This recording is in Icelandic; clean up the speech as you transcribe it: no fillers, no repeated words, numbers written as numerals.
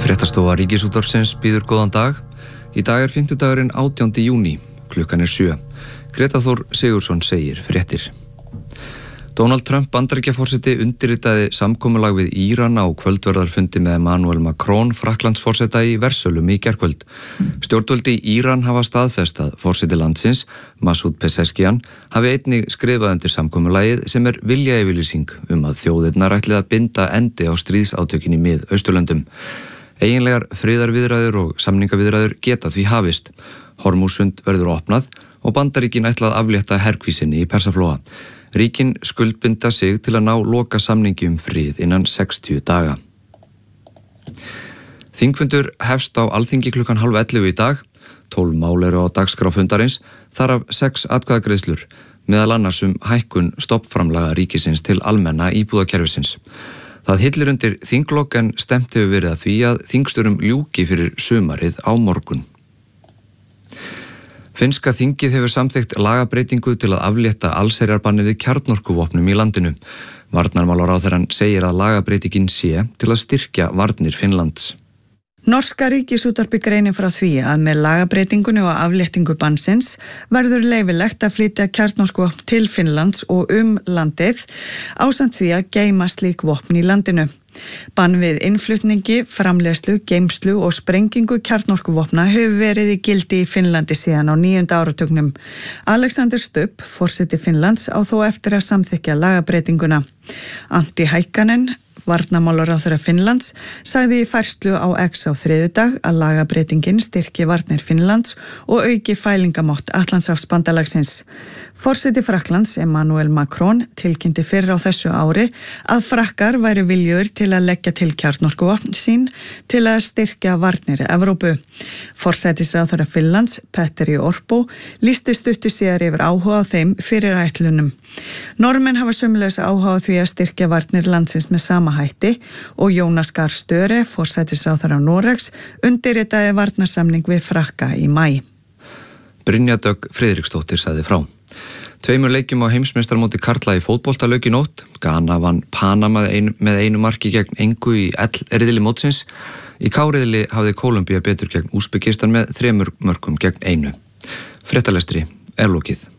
Fréttastofa Ríkisútvarpsins býður góðan dag. Í dag 50-dagurinn 18. júní, klukkan 7. Greta Þór Sigurðsson segir fréttir. Donald Trump Bandaríkjaforseti undirritaði samkomulag við Íran á kvöldverðarfundi með Emmanuel Macron, Frakklandsforseta í Versölum í gærkvöld. Stjórnvöld í Íran hafa staðfest að forseti landsins, Masoud Pezeshkian, hafi einnig skrifað undir samkomulagið sem viljayfirlýsing að þjóðirnar ætlið að binda endi á stríðsátökin í Mið-Austurlöndum. Eiginlegar friðarviðræður og samningaviðræður geta því hafist. Hormússund verður opnað og Bandaríkin ætlað að aflétta herkvísinni í Persaflóa. Ríkin skuldbinda sig til að ná loka samningi frið innan 60 daga. Þingfundur hefst á Alþingi klukkan 10:30 í dag. 12 mál eru á dagskrá fundarins, þar af 6 atkvæðagreiðslur, meðal annars hækkun stofnframlaga ríkisins til almenna íbúðakerfisins. Það hillir undir þinglok en stemt hefur verið að því að þingstjórum ljúki fyrir sumarið á morgun. Finnska þingið hefur samþykkt lagabreytingu til að aflétta allsherjarbanni við kjarnorkuvopnum í landinu. Varnarmálaráðherrann segir að lagabreytingin sé til að styrkja varnir Finnlands. Norska Ríkisútvarpið greinir frá því að með lagabreytingunni og afléttingu bannsins verður leyfilegt að flytja kjarnorkuvopn til Finnlands og landið ásamt því að geyma slík vopn í landinu. Bann við innflutningi, framleiðslu, geymslu og sprengingu kjarnorkuvopna hefur verið í gildi í Finnlandi síðan á 9. áratugnum. Alexander Stubb, forseti Finnlands, á þó eftir að samþykkja lagabreytinguna. Antti Häkkänen, varnarmálaráðherra Finnlands, sagði í færslu á X á þriðjudag að lagabreytingin styrki varnir Finnlands og auki fælingamátt Atlantshafsbandalagsins. Forseti Frakklands, Emmanuel Macron, tilkynnti fyrr á þessu ári að Frakkar væri viljugur til að leggja til kjarnorkuvopn sín til að styrkja varnir Evrópu. Forsætisráðherra Finnlands, Petteri Orpo, lýsti stuttu síðar yfir áhuga á þeim fyrir ætlunum. Norðmenn hafa sömuleiðis áhuga á því að styrkja varnir landsins með sama hætti og Jonas Gahr Støre, forsætisráðherra Noregs, undirritaði varnarsamning við Frakka í maí. Brynja Dögg Friðriksdóttir sagði frá. 2 leikjum á heimsmeistarmóti karla í fótbolta lauk í nótt. Ghana vann Panama með 1 marki gegn engu í riðli mótsins. Í K-riðli hafði Kólumbía betur gegn Úsbekistan með 3 mörkum gegn 1. Fréttalestri lokið.